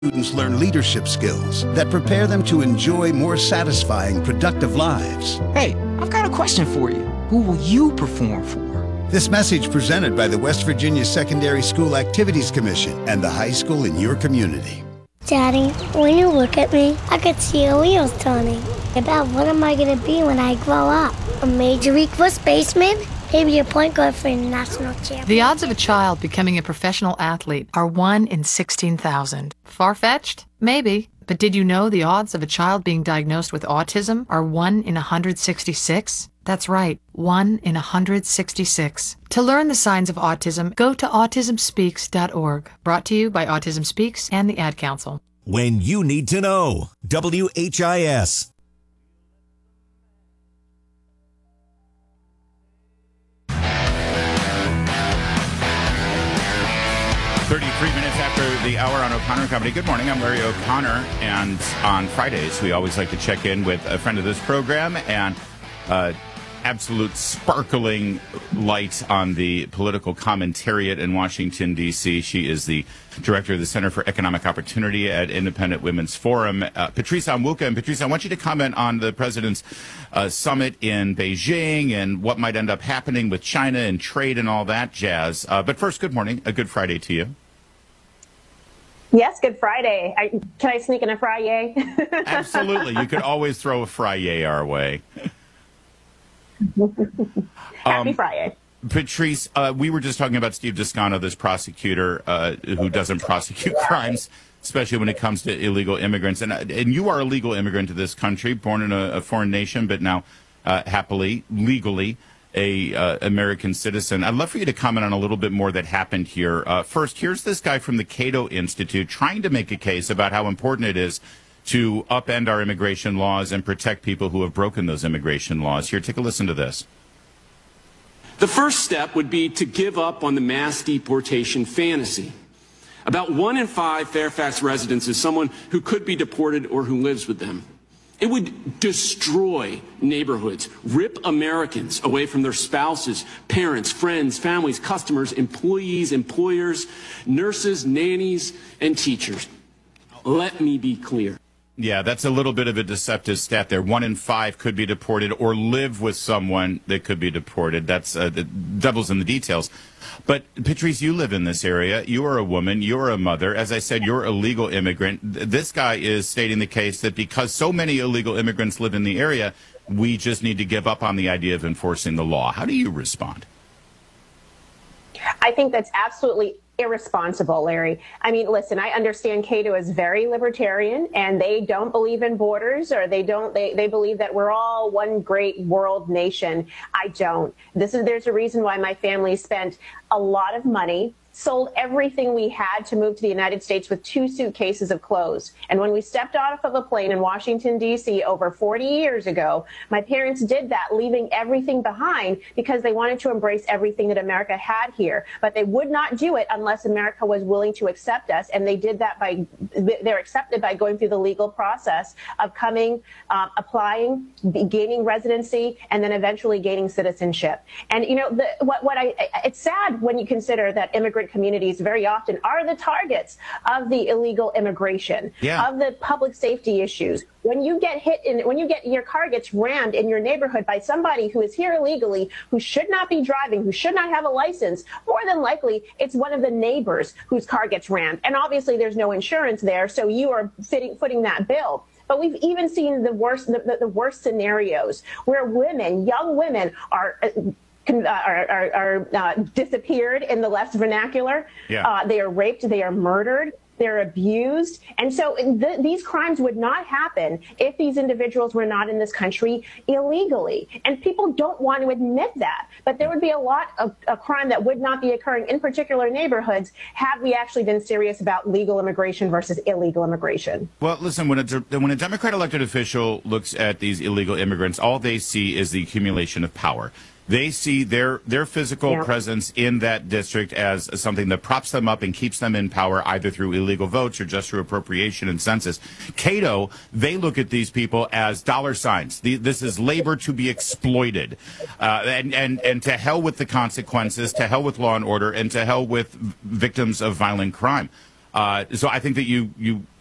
Students learn leadership skills that prepare them to enjoy more satisfying, productive lives. Hey, I've got a question for you. Who will you perform for? This message presented by the West Virginia Secondary School Activities Commission and the high school in your community. Daddy, when you look at me, I could see your wheels turning. About what am I going to be when I grow up? A Major League first baseman? Maybe a point guard for a national champion. The odds of a child becoming a professional athlete are 1 in 16,000. Far-fetched? Maybe. But did you know the odds of a child being diagnosed with autism are 1 in 166? That's right, 1 in 166. To learn the signs of autism, go to autismspeaks.org. Brought to you by Autism Speaks and the Ad Council. When you need to know. WHIS. 33 minutes after the hour on O'Connor & Company. Good morning, I'm Larry O'Connor, and on Fridays we always like to check in with a friend of this program and absolute sparkling light on the political commentariat in Washington, D.C. She is the director of the Center for Economic Opportunity at Independent Women's Forum, Patrice Onwuka. And Patrice, I want you to comment on the president's summit in Beijing and what might end up happening with China and trade and all that jazz. But first, good morning. A good Friday to you. Yes, Good Friday. Can I sneak in a Friday? Absolutely. You could always throw a Friday our way. Happy Friday. Patrice, we were just talking about Steve Descano, this prosecutor who doesn't prosecute crimes, especially when it comes to illegal immigrants. And you are a legal immigrant to this country, born in a foreign nation, but now happily, legally, a American citizen. I'd love for you to comment on a little bit more that happened here. First, here's this guy from the Cato Institute trying to make a case about how important it is to upend our immigration laws and protect people who have broken those immigration laws. Here, take a listen to this. The first step would be to give up on the mass deportation fantasy. About 1 in 5 Fairfax residents is someone who could be deported or who lives with them. It would destroy neighborhoods, rip Americans away from their spouses, parents, friends, families, customers, employees, employers, nurses, nannies, and teachers. Let me be clear. Yeah, that's a little bit of a deceptive stat there. 1 in 5 could be deported or live with someone that could be deported. That's the devil's in the details. But, Patrice, you live in this area. You are a woman. You're a mother. As I said, you're a legal immigrant. This guy is stating the case that because so many illegal immigrants live in the area, we just need to give up on the idea of enforcing the law. How do you respond? I think that's absolutely irresponsible, Larry. I mean, listen, I understand Cato is very libertarian and they don't believe in borders, or they believe that we're all one great world nation. I don't. There's a reason why my family spent a lot of money, sold everything we had to move to the United States with 2 suitcases of clothes. And when we stepped off of a plane in Washington, D.C. over 40 years ago, my parents did that, leaving everything behind because they wanted to embrace everything that America had here. But they would not do it unless America was willing to accept us. And they did that they're accepted by going through the legal process of coming, applying, gaining residency, and then eventually gaining citizenship. And, you know, it's sad when you consider that immigrant communities very often are the targets of the illegal immigration, of the public safety issues. When you get your car gets rammed in your neighborhood by somebody who is here illegally, who should not be driving, who should not have a license, more than likely it's one of the neighbors whose car gets rammed. And obviously there's no insurance there, so you are footing that bill. But we've even seen the worst scenarios where young women are disappeared in the left vernacular. They are raped, they are murdered, they're abused. And so these crimes would not happen if these individuals were not in this country illegally. And people don't want to admit that. But there would be a lot of crime that would not be occurring in particular neighborhoods had we actually been serious about legal immigration versus illegal immigration. Well, listen, when a Democrat elected official looks at these illegal immigrants, all they see is the accumulation of power. They see their physical presence in that district as something that props them up and keeps them in power, either through illegal votes or just through appropriation and census. Cato, they look at these people as dollar signs. This is labor to be exploited. And to hell with the consequences, to hell with law and order, and to hell with victims of violent crime. So I think that you